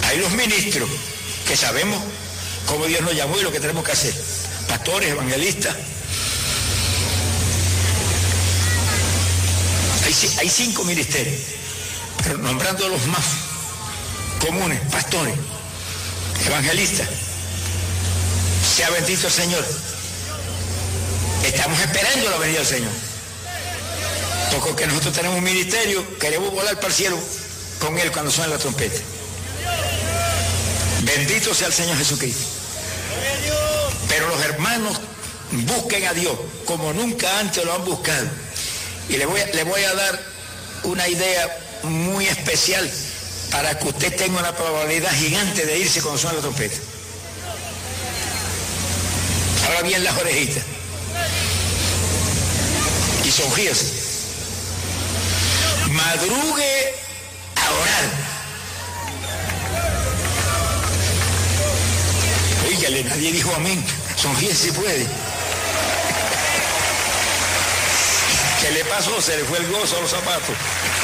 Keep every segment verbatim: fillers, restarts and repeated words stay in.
Hay los ministros que sabemos cómo Dios nos llamó y lo que tenemos que hacer. Pastores, evangelistas. Hay, hay cinco ministerios, pero nombrando los más comunes: pastores, evangelistas. Sea bendito el Señor. Estamos esperando la venida del Señor. Porque nosotros tenemos un ministerio, queremos volar para el cielo con Él cuando suene la trompeta. Bendito sea el Señor Jesucristo. Pero los hermanos busquen a Dios como nunca antes lo han buscado. Y le voy a, le voy a dar una idea muy especial para que usted tenga una probabilidad gigante de irse cuando suene la trompeta. Ahora bien las orejitas. Y sonríese. Madrugue a orar. Oígale, nadie dijo amén. Sonríe si puede. ¿Qué le pasó? Se le fue el gozo a los zapatos.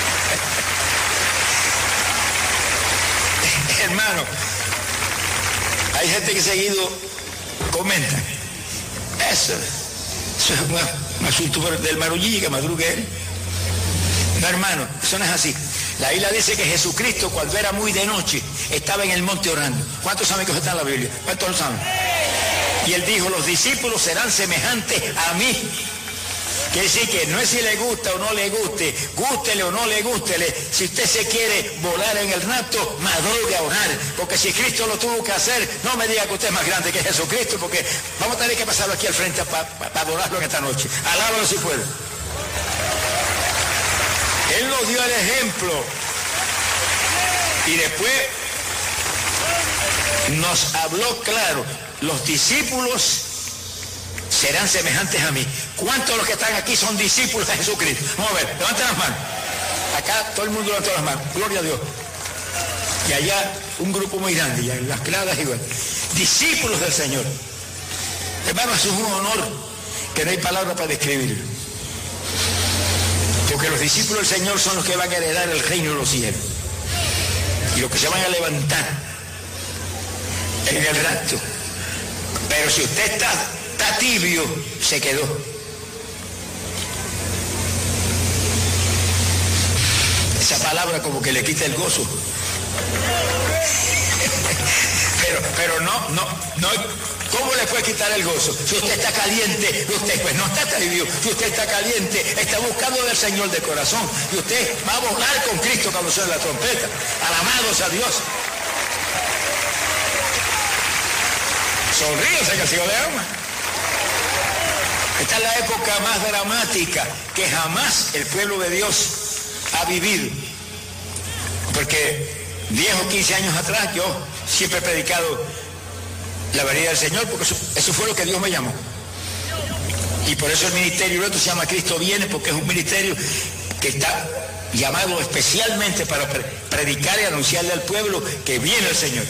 Hermano, hay gente que seguido comenta. Eso, eso es un, un asunto del marullí, que madrugue él. No, hermano, eso no es así. La Biblia dice que Jesucristo, cuando era muy de noche, estaba en el monte orando. ¿Cuántos saben que eso está en la Biblia? ¿Cuántos lo saben? Y él dijo, los discípulos serán semejantes a mí. Quiere decir que no es si le gusta o no le guste, gústele o no le gústele. Si usted se quiere volar en el rapto, madrugue a orar. Porque si Cristo lo tuvo que hacer, no me diga que usted es más grande que Jesucristo, porque vamos a tener que pasarlo aquí al frente para pa, pa adorarlo en esta noche. Alábalo si puede. Él nos dio el ejemplo. Y después nos habló claro. Los discípulos serán semejantes a mí. ¿Cuántos de los que están aquí son discípulos de Jesucristo? Vamos a ver, levanten las manos. Acá todo el mundo levanta las manos. Gloria a Dios. Y allá un grupo muy grande, y en las claras igual. Discípulos del Señor. Hermano, eso es un honor que no hay palabra para describirlo. Porque los discípulos del Señor son los que van a heredar el reino de los cielos. Y los que se van a levantar en el rapto. Pero si usted está, está tibio, se quedó. Esa palabra como que le quita el gozo. Pero, pero no, no, no. ¿Cómo le puede quitar el gozo? Si usted está caliente, usted pues no está tibio. Si usted está caliente, está buscando del Señor de corazón. Y usted va a volar con Cristo cuando suene la trompeta. Alabados a Dios. Sonríese que el Señor le ama. Esta es la época más dramática que jamás el pueblo de Dios ha vivido. Porque diez o quince años atrás yo siempre he predicado la venida del Señor, porque eso, eso fue lo que Dios me llamó. Y por eso el ministerio nuestro se llama Cristo Viene, porque es un ministerio que está llamado especialmente para pre predicar y anunciarle al pueblo que viene el Señor.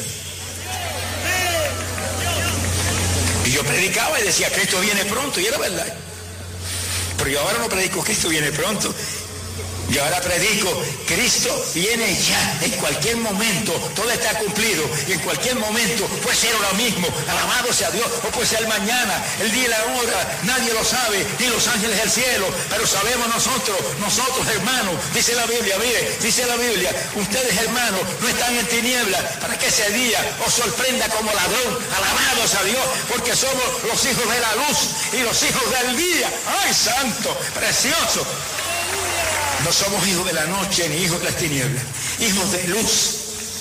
Y yo predicaba y decía, Cristo viene pronto, y era verdad. Pero yo ahora no predico Cristo viene pronto. Yo ahora predico, Cristo viene ya, en cualquier momento, todo está cumplido, y en cualquier momento puede ser ahora mismo, alabado sea Dios, o puede ser mañana, el día y la hora, nadie lo sabe, ni los ángeles del cielo, pero sabemos nosotros, nosotros hermanos, dice la Biblia, mire, dice la Biblia, ustedes hermanos no están en tinieblas, para que ese día os sorprenda como ladrón, alabados a Dios, porque somos los hijos de la luz, y los hijos del día, ¡ay santo, precioso! No somos hijos de la noche ni hijos de las tinieblas, hijos de luz.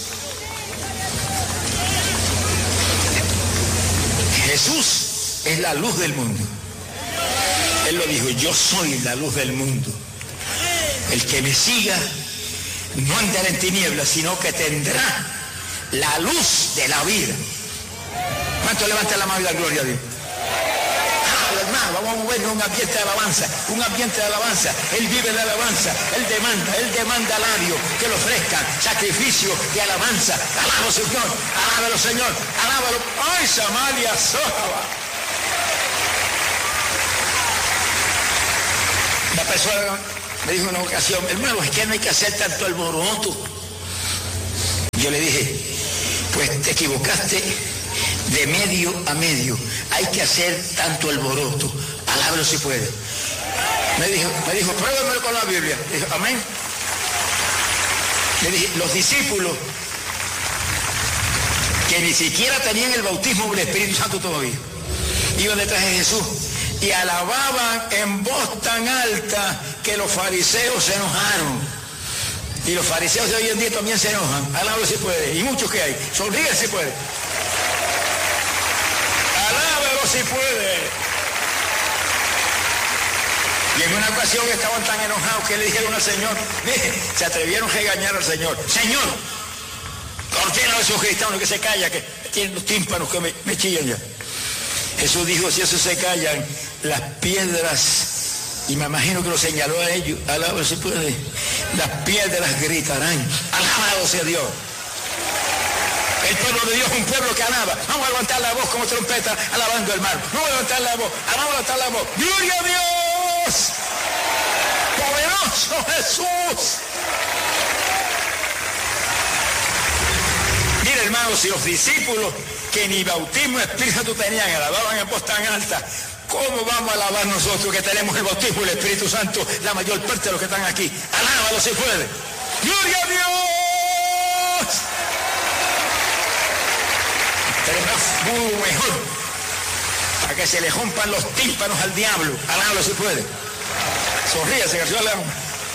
Jesús es la luz del mundo. Él lo dijo, yo soy la luz del mundo. El que me siga no andará en tinieblas, sino que tendrá la luz de la vida. ¿Cuánto levanta la mano y la gloria a Dios? Hermano, vamos a movernos un ambiente de alabanza, un ambiente de alabanza. Él vive de alabanza, Él demanda, Él demanda labios que le ofrezcan sacrificio de alabanza. Alábalo, Señor, alábalo, Señor, alábalo. ¡Ay, Samaria, Soba! La persona me dijo en una ocasión, hermano, es que no hay que hacer tanto alboroto. Yo le dije, Pues te equivocaste de medio a medio. Hay que hacer tanto alboroto. Alábalo si puede. Me dijo, me dijo, pruébamelo con la Biblia. Dijo, amén. Le dije, los discípulos que ni siquiera tenían el bautismo del Espíritu Santo todavía, iban detrás de Jesús y alababan en voz tan alta que los fariseos se enojaron. Y los fariseos de hoy en día también se enojan. Alábalo si puede. Y muchos que hay. Sonríe si puede. Alábalo si puede. Y en una ocasión estaban tan enojados que le dijeron al Señor, mire, se atrevieron a regañar al Señor. Señor, ordena a esos cristianos que se callan, que tienen los tímpanos que me, me chillan ya. Jesús dijo, si esos se callan, las piedras, y me imagino que lo señaló a ellos, alabado si puede, las piedras gritarán, alabado sea Dios. El pueblo de Dios es un pueblo que alaba. Vamos a levantar la voz como trompeta, alabando el mar. Vamos a levantar la voz, vamos a levantar la voz. ¡Gloria a Dios! ¡Poderoso Jesús! Mira, hermanos, si los discípulos que ni bautismo de Espíritu Santo tenían, alababan en voz tan alta, ¿cómo vamos a alabar nosotros que tenemos el bautismo del Espíritu Santo, la mayor parte de los que están aquí? Alábalo si puede. ¡Gloria a Dios! Tenemos muy mejor para que se le rompan los tímpanos al diablo. Alábalo si puede. Sonríase, que yo le amo.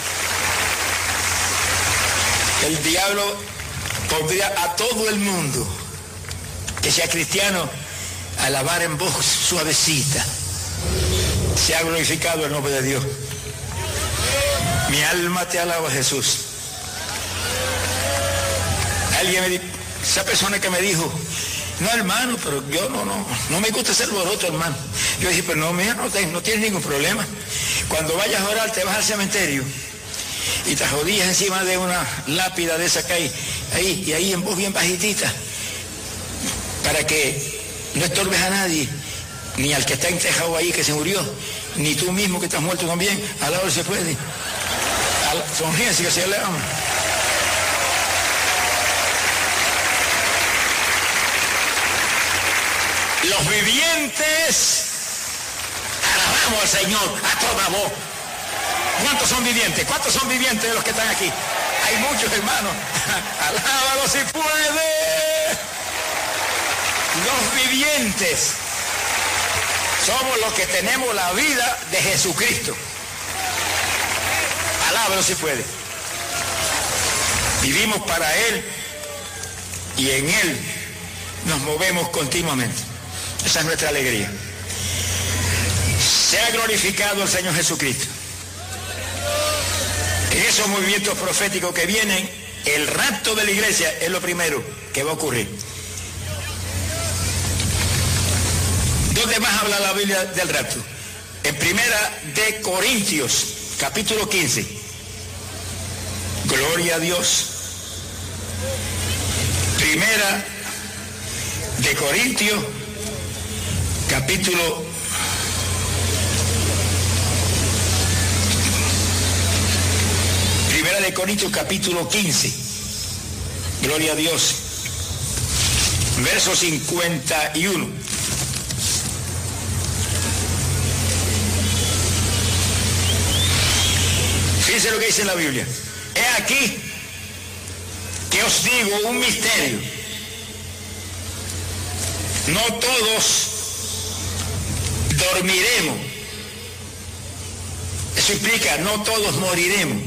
El diablo pondría a todo el mundo que sea cristiano a alabar en voz suavecita. Se ha glorificado el nombre de Dios. Mi alma te alaba, Jesús. Alguien me dijo, esa persona que me dijo, no, hermano, pero yo no, no, no me gusta hacer alboroto, hermano. Yo dije, pero no, mira, no, te, no tienes ningún problema. Cuando vayas a orar, te vas al cementerio y te arrodillas encima de una lápida de esa que hay ahí, y ahí en voz bien bajitita, para que no estorbes a nadie, ni al que está entejado ahí que se murió, ni tú mismo que estás muerto también. Alabado se puede. Sonríense que se le ama. Los vivientes alabamos al Señor a toda voz. ¿Cuántos son vivientes? ¿Cuántos son vivientes de los que están aquí? Hay muchos, hermanos. Alábalo si puede. Los vivientes somos los que tenemos la vida de Jesucristo. Alábalo si puede. Vivimos para Él y en Él nos movemos continuamente. Esa es nuestra alegría. Sea glorificado el Señor Jesucristo. En esos movimientos proféticos que vienen, el rapto de la iglesia es lo primero que va a ocurrir. ¿Dónde más habla la Biblia del rapto? En Primera de Corintios, capítulo quince. Gloria a Dios. Primera de Corintios, capítulo Primera de Corintios, capítulo quince. Gloria a Dios. Verso cincuenta y uno. Fíjense lo que dice la Biblia. He aquí que os digo un misterio. No todos dormiremos. Eso implica, no todos moriremos.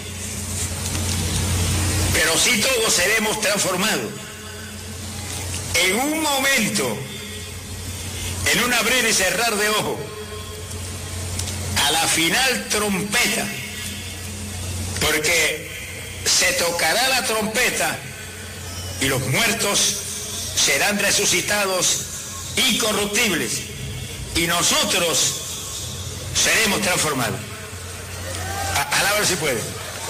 Pero sí todos seremos transformados. En un momento, en un abrir y cerrar de ojos, a la final trompeta, porque se tocará la trompeta y los muertos serán resucitados incorruptibles y nosotros seremos transformados. Alábalo si puede.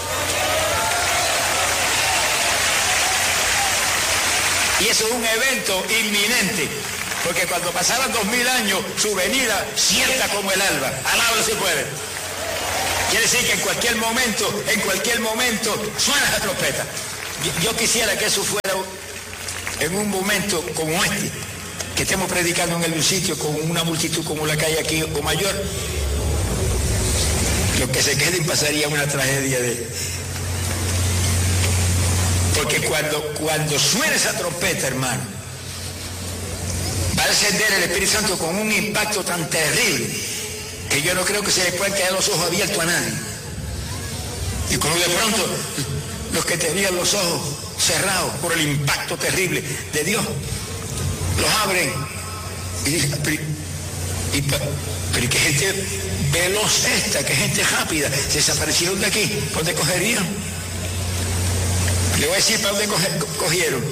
Y eso es un evento inminente, porque cuando pasaran dos mil años, su venida cierta como el alba. Alábalo si puede. Quiere decir que en cualquier momento, en cualquier momento, suena la trompeta. Yo, yo quisiera que eso fuera en un momento como este, que estemos predicando en el sitio con una multitud como la que hay aquí o mayor, los que se queden pasaría una tragedia de... Porque cuando, cuando suene esa trompeta, hermano, va a encender el Espíritu Santo con un impacto tan terrible que yo no creo que se le puedan quedar los ojos abiertos a nadie. Y cuando de pronto los que tenían los ojos cerrados por el impacto terrible de Dios, los abren y dicen, pero, y, pero qué gente veloz esta, qué gente rápida, se desaparecieron de aquí, ¿por dónde cogerían? Le voy a decir para dónde cogieron.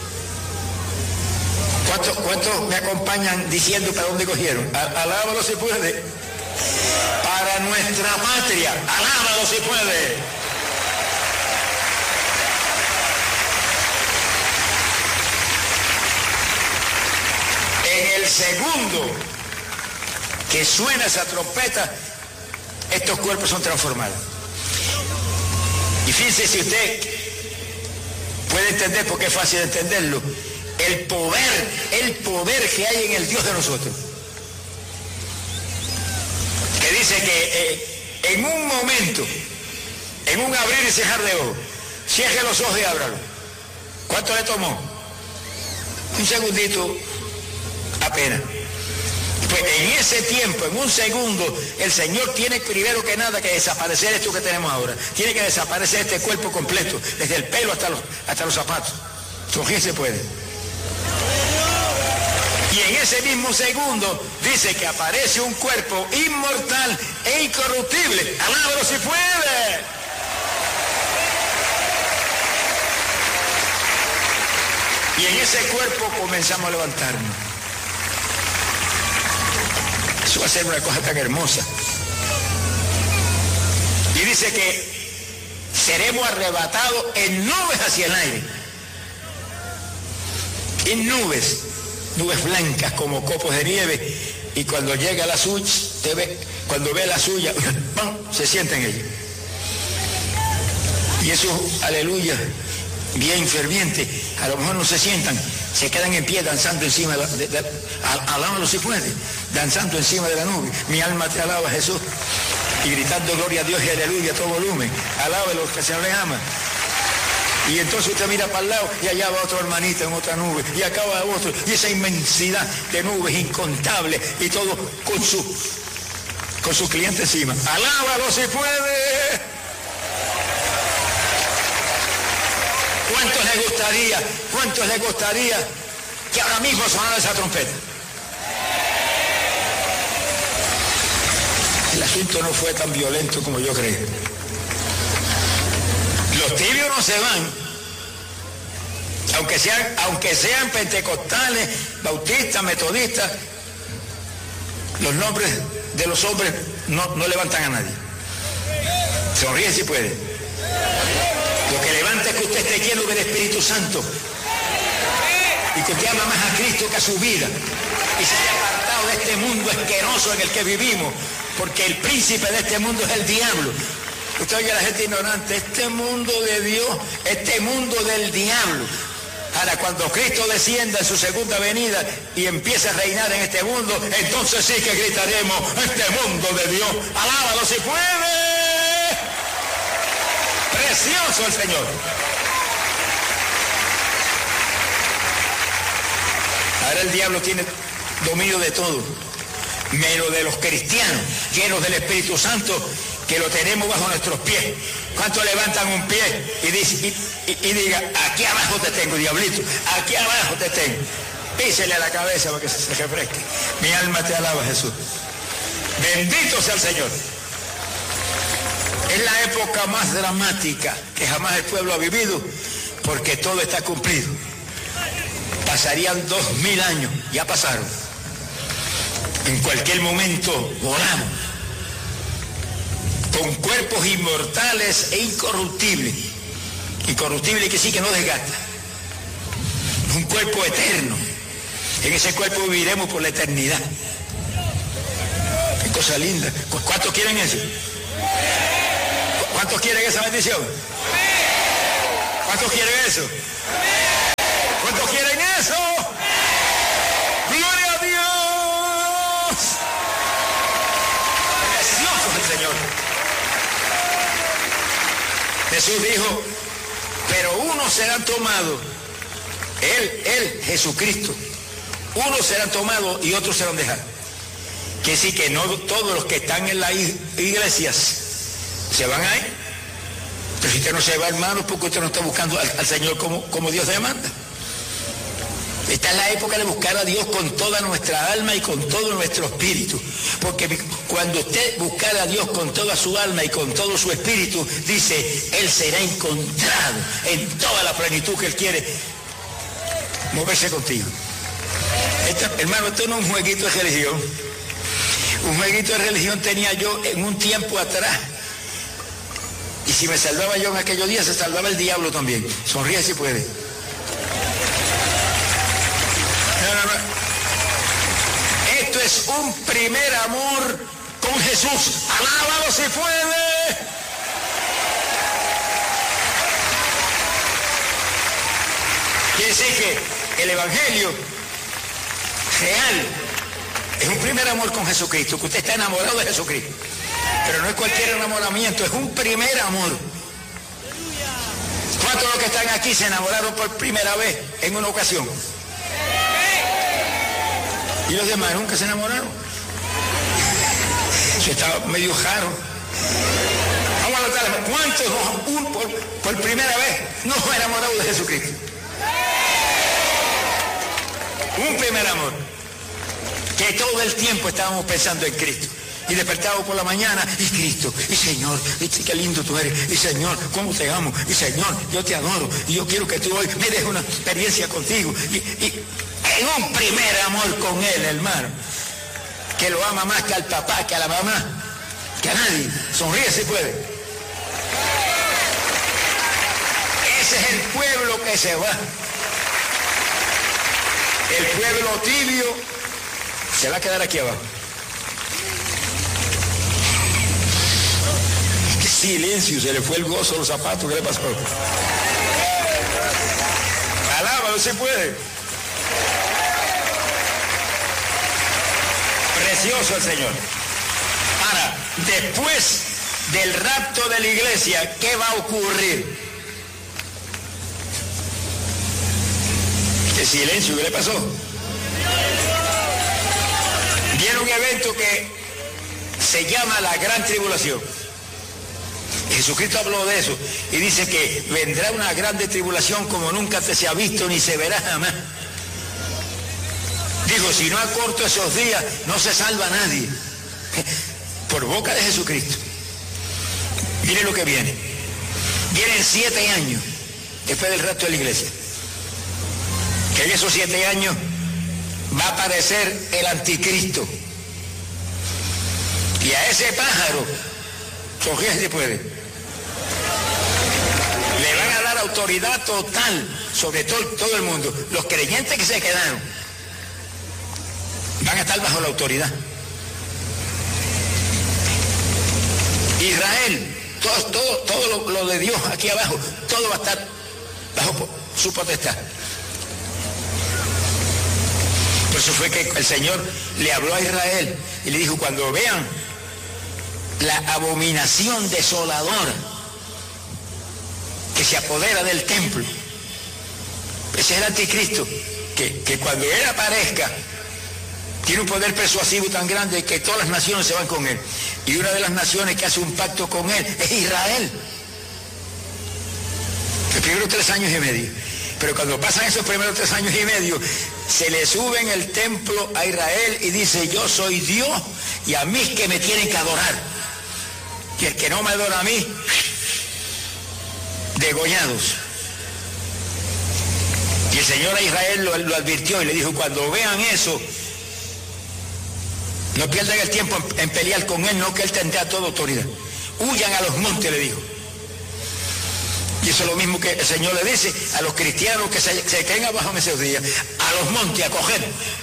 ¿Cuántos, ¿Cuántos me acompañan diciendo para dónde cogieron? Alábalo si puede. Para nuestra patria, alábalo si puede. En el segundo que suena esa trompeta, estos cuerpos son transformados. Y fíjense si usted puede entender, porque es fácil entenderlo, el poder, el poder que hay en el Dios de nosotros. Que dice que eh, en un momento, en un abrir y cerrar de ojos, cierre los ojos y ábralo. ¿Cuánto le tomó? Un segundito apenas. Pues en ese tiempo, en un segundo, el Señor tiene primero que nada que desaparecer esto que tenemos ahora. Tiene que desaparecer este cuerpo completo, desde el pelo hasta los, hasta los zapatos. ¿Con quién se puede? Y en ese mismo segundo dice que aparece un cuerpo inmortal e incorruptible. Alábalo si puede. Y en ese cuerpo comenzamos a levantarnos. Eso va a ser una cosa tan hermosa. Y dice que seremos arrebatados en nubes hacia el aire. En nubes, nubes blancas como copos de nieve. Y cuando llega la suya, te ve, cuando ve la suya, ¡pam!, se sienta en ella. Y eso, aleluya, bien ferviente. A lo mejor no se sientan, se quedan en pie danzando encima de la, de, de, alábalo si puede, danzando encima de la nube. Mi alma te alaba, Jesús, y gritando gloria a Dios y aleluya a todo volumen. Alábalo, que el Señor le ama. Y entonces usted mira para el lado y allá va otro hermanito en otra nube y acá va otro, y esa inmensidad de nubes incontables y todo con su con su cliente encima. Alábalo si puede. ¿Cuántos les gustaría, cuántos les gustaría que ahora mismo sonara esa trompeta? El asunto no fue tan violento como yo creí. Los tibios no se van, aunque sean, aunque sean pentecostales, bautistas, metodistas, los nombres de los hombres no, no levantan a nadie. Sonríe si puede. Lo que levanta es que usted esté lleno del Espíritu Santo y que usted ama más a Cristo que a su vida y se haya apartado de este mundo asqueroso en el que vivimos, porque el príncipe de este mundo es el diablo. Usted oye a la gente ignorante, este mundo de Dios, este mundo del diablo. Ahora, cuando Cristo descienda en su segunda venida y empiece a reinar en este mundo, entonces sí que gritaremos, este mundo de Dios, alábalo si puede. Precioso el Señor. Ahora el diablo tiene dominio de todo, menos de los cristianos, llenos del Espíritu Santo, que lo tenemos bajo nuestros pies. ¿Cuántos levantan un pie y, dice, y, y, y diga, aquí abajo te tengo, diablito, aquí abajo te tengo? Písele a la cabeza para que se, se refresque. Mi alma te alaba, Jesús. Bendito sea el Señor. Es la época más dramática que jamás el pueblo ha vivido, porque todo está cumplido. Pasarían dos mil años, ya pasaron. En cualquier momento volamos, con cuerpos inmortales e incorruptibles. Incorruptible que sí que no desgasta. Un cuerpo eterno. En ese cuerpo viviremos por la eternidad. Qué cosa linda. ¿Cuántos quieren eso? ¿Cuántos quieren esa bendición? ¿Cuántos quieren eso? ¿Cuántos quieren eso? Jesús dijo, pero unos serán tomados, Él, Él, Jesucristo, unos serán tomados y otros serán dejados. Quiere decir que no todos los que están en las iglesias se van a ir. Pero si usted no se va, hermano, porque usted no está buscando al, al Señor como, como Dios demanda. Esta es la época de buscar a Dios con toda nuestra alma y con todo nuestro espíritu. Porque cuando usted buscar a Dios con toda su alma y con todo su espíritu, dice, Él será encontrado en toda la plenitud que Él quiere moverse contigo. Esto, hermano, esto no es un jueguito de religión. Un jueguito de religión tenía yo en un tiempo atrás. Y si me salvaba yo en aquellos días, se salvaba el diablo también. Sonríe si puede. No, no, no. Esto es un primer amor con Jesús. Alábalo si puede. Quiere decir que el Evangelio real es un primer amor con Jesucristo, que usted está enamorado de Jesucristo. Pero no es cualquier enamoramiento, es un primer amor. ¿Cuántos de los que están aquí se enamoraron por primera vez en una ocasión? ¿Y los demás nunca se enamoraron? Eso estaba medio raro. Vamos a notar, ¿cuántos un, por, por primera vez no fue enamorado de Jesucristo? Un primer amor. Que todo el tiempo estábamos pensando en Cristo. Y despertábamos por la mañana, y Cristo, y Señor, y qué lindo tú eres, y Señor, cómo te amo, y Señor, yo te adoro, y yo quiero que tú hoy me dejes una experiencia contigo. Y, y en un primer amor con Él, hermano, que lo ama más que al papá, que a la mamá, que a nadie. Sonríe si puede. Ese es el pueblo que se va. El pueblo tibio se va a quedar aquí abajo. Qué silencio, se le fue el gozo a los zapatos, ¿qué le pasó? Alábalo si puede. Precioso el Señor. Ahora, después del rapto de la iglesia, ¿qué va a ocurrir? Qué silencio, ¿qué le pasó? Viene un evento que se llama la Gran Tribulación. Jesucristo habló de eso y dice que vendrá una grande tribulación como nunca se ha visto ni se verá jamás. Dijo, si no acorto esos días, no se salva nadie. Por boca de Jesucristo. Mire lo que viene. Vienen siete años después del rapto de la iglesia. Que en esos siete años va a aparecer el anticristo. Y a ese pájaro, sonríe si puede, le van a dar autoridad total sobre todo, todo el mundo. Los creyentes que se quedaron van a estar bajo la autoridad. Israel, todo, todo, todo lo, lo de Dios aquí abajo, todo va a estar bajo su potestad. Por eso fue que el Señor le habló a Israel y le dijo, cuando vean la abominación desoladora que se apodera del templo, ese es el anticristo, que, que cuando él aparezca, tiene un poder persuasivo tan grande que todas las naciones se van con él. Y una de las naciones que hace un pacto con él es Israel. Los primeros tres años y medio. Pero cuando pasan esos primeros tres años y medio, se le sube en el templo a Israel y dice, yo soy Dios y a mí es que me tienen que adorar. Y el que no me adora a mí, degollados. Y el Señor a Israel lo, lo advirtió y le dijo, cuando vean eso, no pierdan el tiempo en, en pelear con él, no, que él tendrá toda autoridad. Huyan a los montes, le dijo. Y eso es lo mismo que el Señor le dice a los cristianos que se, se creen abajo en esos días, a los montes a coger.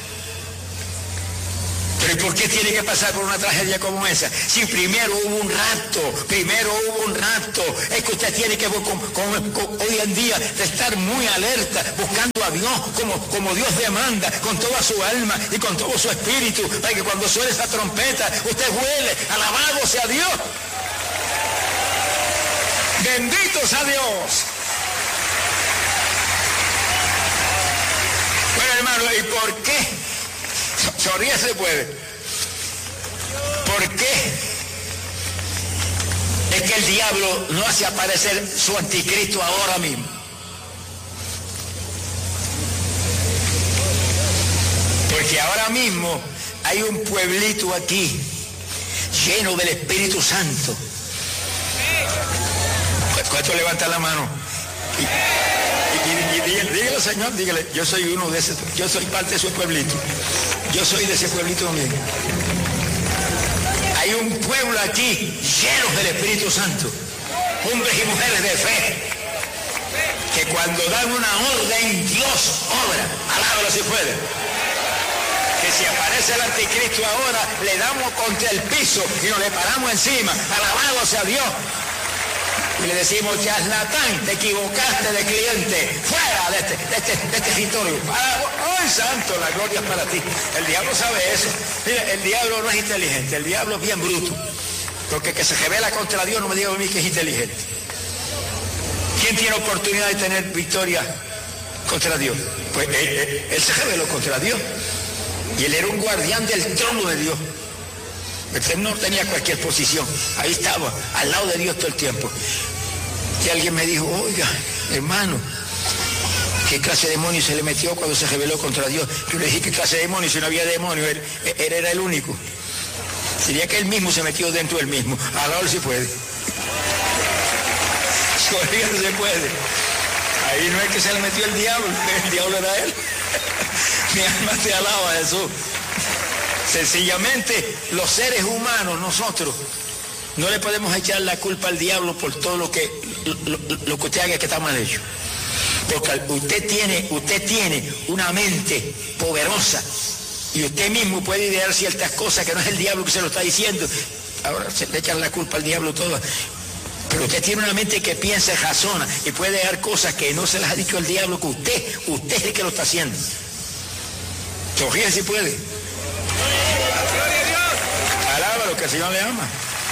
Pero ¿y por qué tiene que pasar por una tragedia como esa? Si primero hubo un rapto, primero hubo un rapto, es que usted tiene que, con, con, con, hoy en día, estar muy alerta, buscando a Dios como, como Dios demanda, con toda su alma y con todo su espíritu, para que cuando suene esa trompeta, usted huele, alabado sea Dios. Benditos a Dios. Bueno, hermano, ¿y por qué? Sonríe se puede. ¿Por qué es que el diablo no hace aparecer su anticristo ahora mismo? Porque ahora mismo hay un pueblito aquí lleno del Espíritu Santo. ¿Cuánto levanta la mano? Y, y, y, y dígale, dígale, Señor, dígale, yo soy uno de esos, yo soy parte de su pueblito. Yo soy de ese pueblito también. Hay un pueblo aquí lleno del Espíritu Santo. Hombres y mujeres de fe. Que cuando dan una orden, Dios obra. Alábalo si puede. Que si aparece el anticristo ahora, le damos contra el piso y nos le paramos encima. Alabado sea Dios. Y le decimos, charlatán, te equivocaste de cliente, fuera de este, de este, de este escritorio. ¡Ay, santo, la gloria es para ti! El diablo sabe eso. Mira, el diablo no es inteligente, el diablo es bien bruto. Porque que se revela contra Dios no me diga a mí que es inteligente. ¿Quién tiene oportunidad de tener victoria contra Dios? Pues él, él, él se reveló contra Dios. Y él era un guardián del trono de Dios. Él no tenía cualquier posición. Ahí estaba, al lado de Dios todo el tiempo. Y alguien me dijo, oiga, hermano, ¿qué clase de demonio se le metió cuando se rebeló contra Dios? Yo le dije, ¿qué clase de demonio? Si no había demonio, él, él era el único. Sería que él mismo se metió dentro del mismo. Alabalo si puede. No se puede. Ahí no es que se le metió el diablo, el diablo era él. Mi alma te alaba, Jesús. Sencillamente, los seres humanos, nosotros, no le podemos echar la culpa al diablo por todo lo que, lo, lo que usted haga que está mal hecho. Porque usted tiene, usted tiene una mente poderosa y usted mismo puede idear ciertas cosas que no es el diablo que se lo está diciendo. Ahora se le echan la culpa al diablo todo. Pero usted tiene una mente que piensa, razona y puede dar cosas que no se las ha dicho el diablo, que usted, usted es el que lo está haciendo. Sonríe si puede. Alaba lo que el Señor le ama.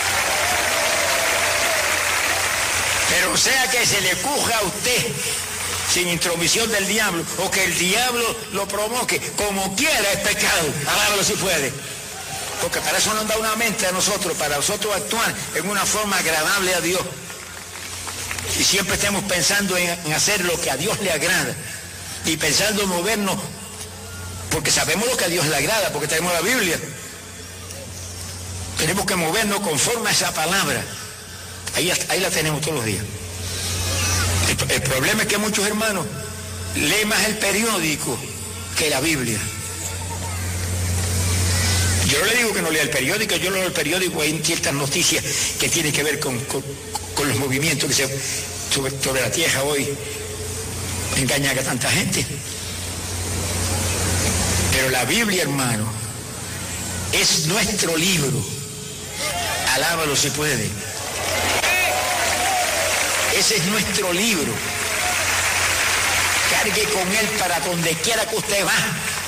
Pero sea que se le ocurra a usted sin intromisión del diablo o que el diablo lo provoque, como quiera es pecado. Alábalo si puede. Porque para eso nos da una mente a nosotros, para nosotros actuar en una forma agradable a Dios. Y siempre estemos pensando en, en hacer lo que a Dios le agrada. Y pensando en movernos, porque sabemos lo que a Dios le agrada, porque tenemos la Biblia. Tenemos que movernos conforme a esa palabra. Ahí, ahí la tenemos todos los días. El, el problema es que muchos hermanos leen más el periódico que la Biblia. Yo no le digo que no lea el periódico, yo leo el periódico, hay ciertas noticias que tienen que ver con, con, con los movimientos que se sobre, sobre la tierra hoy engañan a tanta gente. Pero la Biblia, hermano, es nuestro libro. Alábalo si puede. Ese es nuestro libro. Cargue con él para donde quiera que usted va.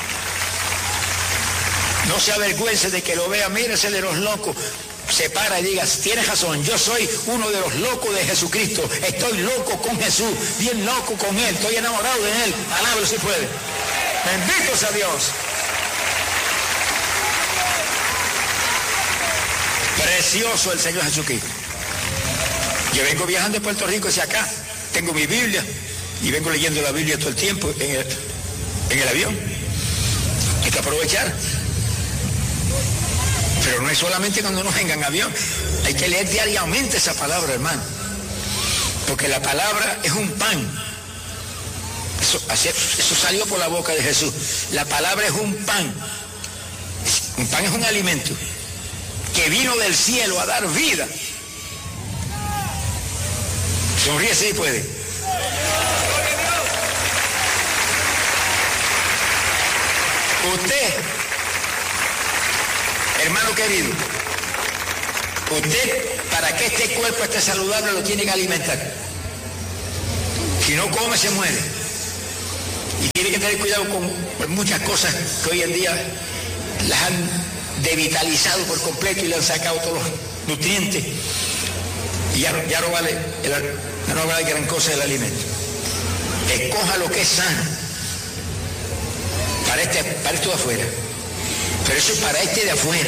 No se avergüence de que lo vea, mírese de los locos. Se para y diga, tienes razón, yo soy uno de los locos de Jesucristo. Estoy loco con Jesús, bien loco con Él, estoy enamorado de Él. Alábalo si puede. Bendito sea Dios. Precioso el Señor Jesucristo. Yo vengo viajando de Puerto Rico hacia acá, tengo mi Biblia y vengo leyendo la Biblia todo el tiempo en el, en el avión. Hay que aprovechar. Pero no es solamente cuando nos venga en avión, hay que leer diariamente esa palabra, hermano. Porque la palabra es un pan. Eso, eso salió por la boca de Jesús. La palabra es un pan. Un pan es un alimento que vino del cielo a dar vida. Sonríe si puede. Usted, hermano querido, usted, para que este cuerpo esté saludable, lo tiene que alimentar. Si no come, se muere. Y tiene que tener cuidado con muchas cosas que hoy en día las han devitalizado por completo y le han sacado todos los nutrientes. Y ya, ya no vale, el, ya no vale gran cosa el alimento. Escoja lo que es sano. Para, este, para esto de afuera. Pero eso es para este de afuera.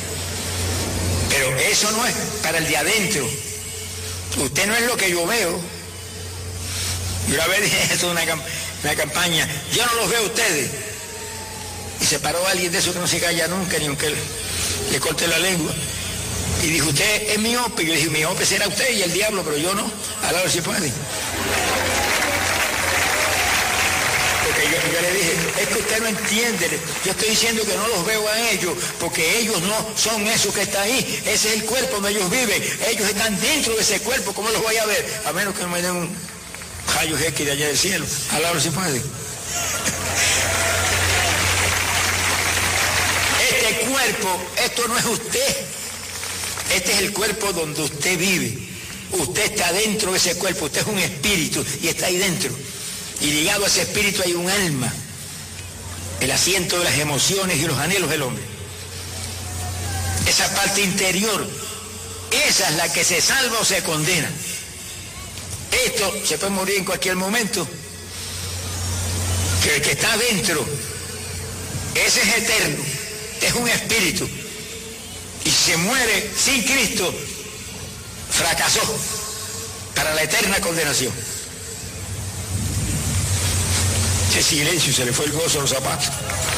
Pero eso no es para el de adentro. Usted no es lo que yo veo. Yo una vez dije esto en una, una campaña. Yo no los veo a ustedes. Y se paró alguien de esos que no se calla nunca, ni aunque le, le corte la lengua. Y dijo, usted es miope. Y yo dije, miope será usted y el diablo, pero yo no. A la hora si puede. Porque yo, yo le dije, es que usted no entiende. Yo estoy diciendo que no los veo a ellos, porque ellos no son eso que está ahí. Ese es el cuerpo donde ellos viven. Ellos están dentro de ese cuerpo. ¿Cómo los voy a ver? A menos que no me den un rayo X de allá del cielo. A la hora si puede. Este cuerpo, esto no es usted. Este es el cuerpo donde usted vive. Usted está dentro de ese cuerpo. Usted es un espíritu y está ahí dentro. Y ligado a ese espíritu hay un alma. El asiento de las emociones y los anhelos del hombre. Esa parte interior, esa es la que se salva o se condena. Esto se puede morir en cualquier momento. Que el que está adentro, ese es eterno. Es un espíritu. Y si se muere sin Cristo, fracasó para la eterna condenación. Ese silencio, se le fue el gozo a los zapatos.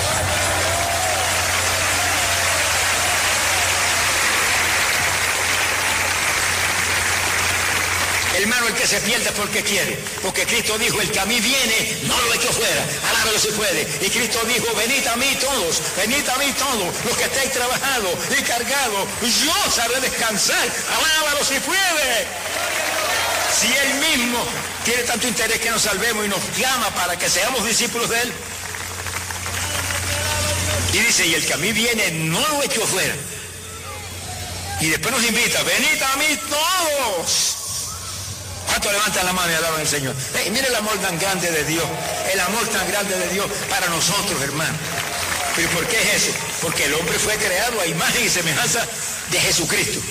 Hermano, el que se pierde porque quiere, porque Cristo dijo, el que a mí viene, no lo echo fuera, alábalo si puede. Y Cristo dijo, venid a mí todos, venid a mí todos, los que estáis trabajados y cargados, yo sabré descansar, alábalo si puede. Si Él mismo tiene tanto interés que nos salvemos y nos llama para que seamos discípulos de Él. Y dice, y el que a mí viene, no lo echo fuera. Y después nos invita, venid a mí todos. ¿Cuánto levantan la mano y alaban al Señor? Hey, mire el amor tan grande de Dios, el amor tan grande de Dios para nosotros, hermano. ¿Pero por qué es eso? Porque el hombre fue creado a imagen y semejanza de Jesucristo.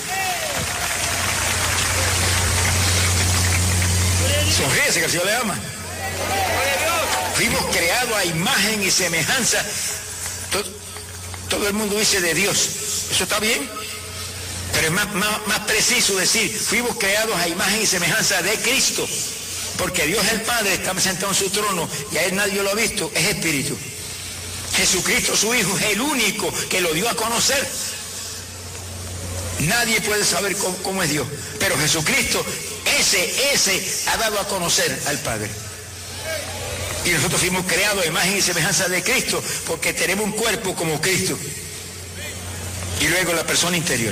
Sonríese que el Señor le ama. Fuimos creados a imagen y semejanza. Todo, todo el mundo dice de Dios. ¿Eso está bien? Pero es más, más, más preciso decir, fuimos creados a imagen y semejanza de Cristo. Porque Dios el Padre está sentado en su trono y a Él nadie lo ha visto, es Espíritu. Jesucristo, su Hijo, es el único que lo dio a conocer. Nadie puede saber cómo, cómo es Dios. Pero Jesucristo, ese, ese ha dado a conocer al Padre. Y nosotros fuimos creados a imagen y semejanza de Cristo porque tenemos un cuerpo como Cristo. Y luego la persona interior.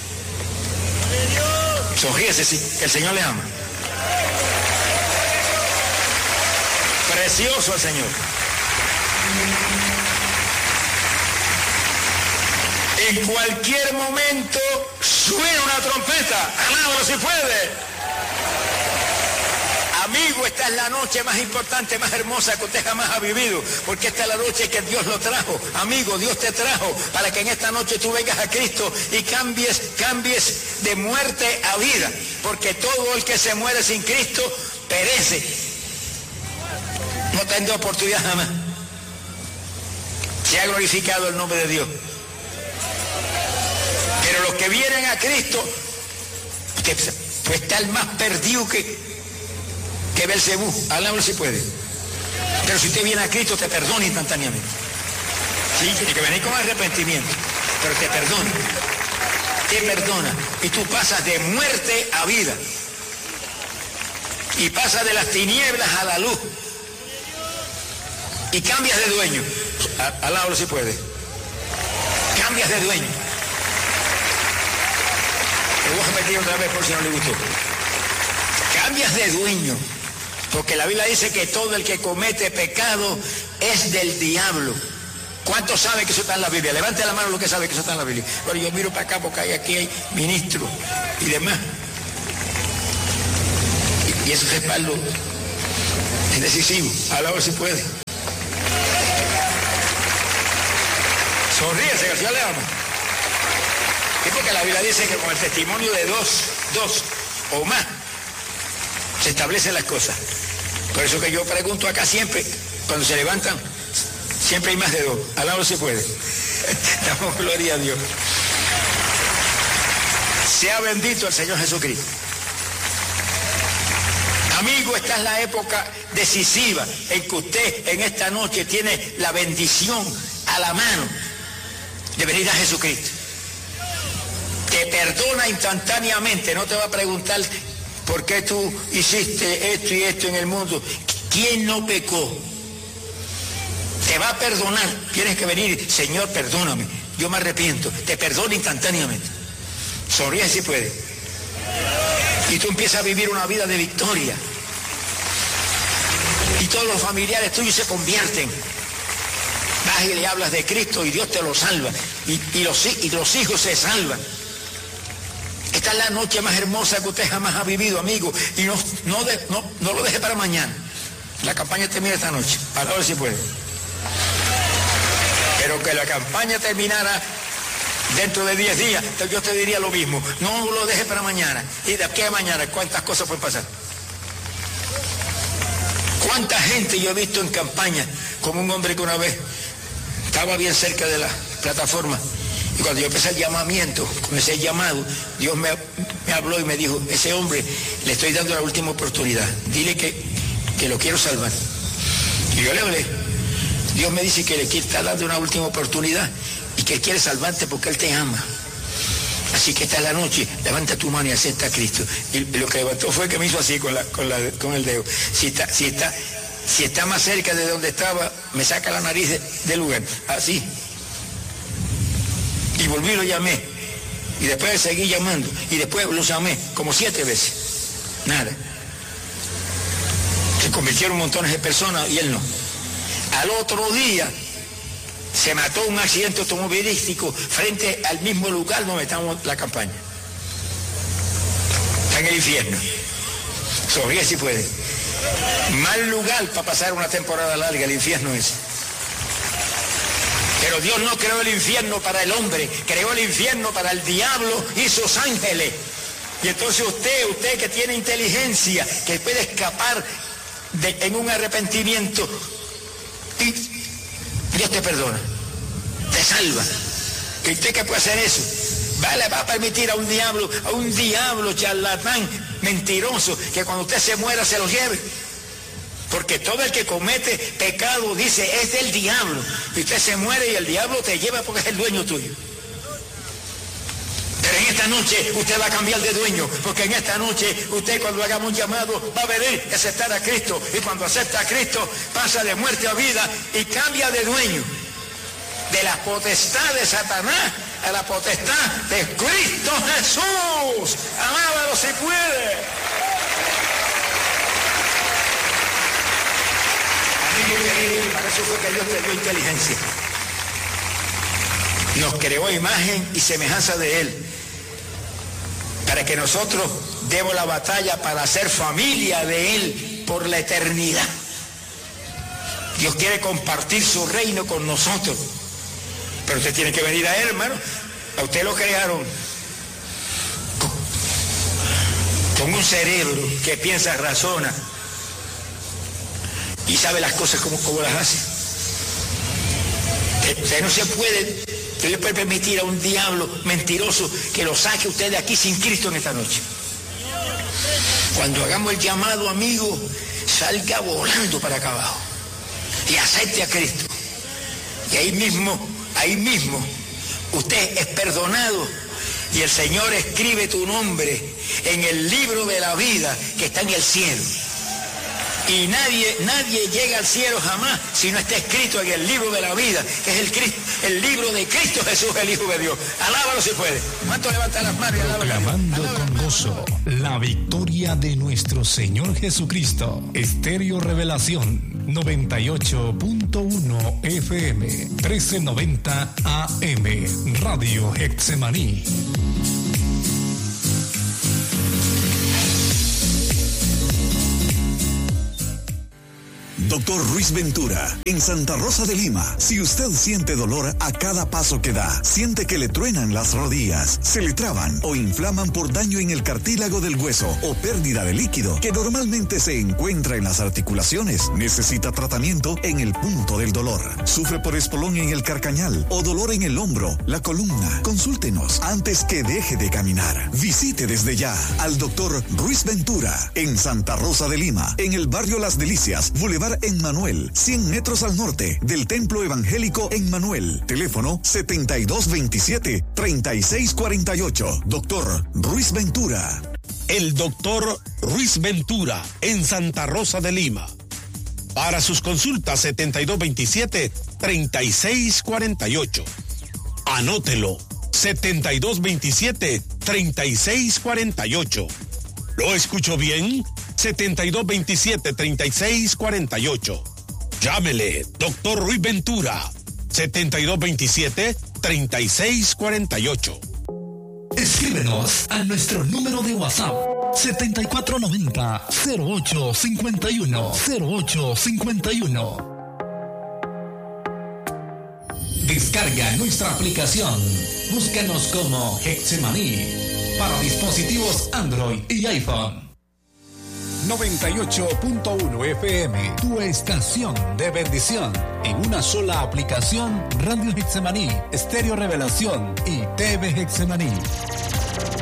Sonríese, sí, que el Señor le ama. Precioso el Señor. En cualquier momento suena una trompeta. Alábalo si puede. Amigo, esta es la noche más importante, más hermosa que usted jamás ha vivido, porque esta es la noche que Dios lo trajo. Amigo, Dios te trajo para que en esta noche tú vengas a Cristo y cambies, cambies de muerte a vida, porque todo el que se muere sin Cristo perece. No tendrá oportunidad jamás. Se ha glorificado el nombre de Dios. Pero los que vienen a Cristo, usted puede estar más perdido que que Belcebú, háblalo si puede. Pero si usted viene a Cristo, te perdona instantáneamente. Sí, tiene que venir con arrepentimiento, pero te perdona. Te perdona. Y tú pasas de muerte a vida. Y pasas de las tinieblas a la luz. Y cambias de dueño. Háblalo si puede. Cambias de dueño. Lo voy a repetir otra vez por si no le gustó. Cambias de dueño. Porque la Biblia dice que todo el que comete pecado es del diablo. ¿Cuántos saben que eso está en la Biblia? Levante la mano los que saben que eso está en la Biblia. Bueno, yo miro para acá porque hay, aquí hay ministros y demás. Y, y ese respaldo es decisivo. A la hora si puede. Sonríese, que el Señor le ama. Es porque la Biblia dice que con el testimonio de dos, dos o más, se establecen las cosas. Por eso que yo pregunto acá siempre, cuando se levantan, siempre hay más de dos. Al lado se puede. Damos gloria a Dios. Sea bendito el Señor Jesucristo. Amigo, esta es la época decisiva en que usted en esta noche tiene la bendición a la mano de venir a Jesucristo. Te perdona instantáneamente, no te va a preguntar por qué tú hiciste esto y esto en el mundo. ¿Quién no pecó? Te va a perdonar. Tienes que venir, Señor, perdóname, yo me arrepiento. Te perdona instantáneamente. Sonríe si puede. Y tú empiezas a vivir una vida de victoria. Y todos los familiares tuyos se convierten. Vas y le hablas de Cristo y Dios te lo salva. Y, y, los, y los hijos se salvan. Esta es la noche más hermosa que usted jamás ha vivido, amigo. Y no, no, de, no, no lo deje para mañana. La campaña termina esta noche. A ver si puede. Pero que la campaña terminara dentro de diez días, yo te diría lo mismo. No lo deje para mañana. ¿Y de aquí a mañana cuántas cosas pueden pasar? ¿Cuánta gente yo he visto en campaña? Como un hombre que una vez estaba bien cerca de la plataforma. Y cuando yo empecé el llamamiento, comencé el llamado, Dios me, me habló y me dijo, ese hombre le estoy dando la última oportunidad. Dile que, que lo quiero salvar. Y yo le hablé. Dios me dice que le está dando una última oportunidad y que Él quiere salvarte porque Él te ama. Así que esta es la noche, levanta tu mano y acepta a Cristo. Y lo que levantó fue que me hizo así con, la, con, la, con el dedo. Si está, si, está, si está más cerca de donde estaba, me saca la nariz de, del lugar. Así. Y volví y lo llamé. Y después seguí llamando. Y después lo llamé como siete veces. Nada. Se convirtieron montones de personas y él no. Al otro día se mató un accidente automovilístico frente al mismo lugar donde estamos la campaña. Está en el infierno. Sonríe si puede. Mal lugar para pasar una temporada larga, el infierno es. Pero Dios no creó el infierno para el hombre, creó el infierno para el diablo y sus ángeles. Y entonces usted, usted que tiene inteligencia, que puede escapar de, en un arrepentimiento, y Dios te perdona, te salva. ¿Y usted qué puede hacer eso? Vale, va a permitir a un diablo, a un diablo charlatán, mentiroso, que cuando usted se muera se lo lleve. Porque todo el que comete pecado, dice, es del diablo. Y usted se muere y el diablo te lleva porque es el dueño tuyo. Pero en esta noche usted va a cambiar de dueño, porque en esta noche usted cuando hagamos un llamado va a venir a aceptar a Cristo. Y cuando acepta a Cristo pasa de muerte a vida y cambia de dueño. De la potestad de Satanás a la potestad de Cristo Jesús. Alábalo si puede. Para eso fue que Dios te dio inteligencia. Nos creó imagen y semejanza de Él, para que nosotros demos la batalla para ser familia de Él por la eternidad. Dios quiere compartir su reino con nosotros, pero usted tiene que venir a Él, hermano. A usted lo crearon con, con un cerebro que piensa, razona y sabe las cosas como, como las hace. Usted no se puede, usted le puede permitir a un diablo mentiroso que lo saque usted de aquí sin Cristo en esta noche. Cuando hagamos el llamado, amigo, salga volando para acá abajo y acepte a Cristo. Y ahí mismo, ahí mismo, usted es perdonado y el Señor escribe tu nombre en el libro de la vida que está en el cielo. Y nadie, nadie llega al cielo jamás si no está escrito en el libro de la vida, que es el, Cristo, el libro de Cristo Jesús, el Hijo de Dios. Alábalo si puede. ¿Cuánto levanta las manos y alábalo? Proclamando con gozo la victoria de nuestro Señor Jesucristo. Estéreo Revelación noventa y ocho punto uno F M, trece noventa A M, Radio Getsemaní. Doctor Ruiz Ventura, en Santa Rosa de Lima. Si usted siente dolor a cada paso que da, siente que le truenan las rodillas, se le traban o inflaman por daño en el cartílago del hueso o pérdida de líquido que normalmente se encuentra en las articulaciones, necesita tratamiento en el punto del dolor. Sufre por espolón en el carcañal o dolor en el hombro, la columna. Consúltenos antes que deje de caminar. Visite desde ya al Doctor Ruiz Ventura en Santa Rosa de Lima, en el barrio Las Delicias, Boulevard Emmanuel, cien metros al norte del Templo Evangélico Emmanuel. Teléfono setenta y dos veintisiete, treinta y seis cuarenta y ocho. Doctor Ruiz Ventura. El Doctor Ruiz Ventura en Santa Rosa de Lima. Para sus consultas setenta y dos veintisiete, treinta y seis cuarenta y ocho. Anótelo. setenta y dos veintisiete, treinta y seis cuarenta y ocho. ¿Lo escucho bien? setenta y dos veintisiete, treinta y seis cuarenta y ocho. Llámele, Doctor Ruiz Ventura, setenta y dos veintisiete, treinta y seis cuarenta y ocho. Escríbenos a nuestro número de WhatsApp setenta y cuatro noventa, cero ocho cincuenta y uno, cero ocho cincuenta y uno. Descarga nuestra aplicación. Búscanos como Getsemaní para dispositivos Android y iPhone. noventa y ocho punto uno F M, tu estación de bendición. En una sola aplicación, Radio Getsemaní, Estéreo Revelación y T V Getsemaní.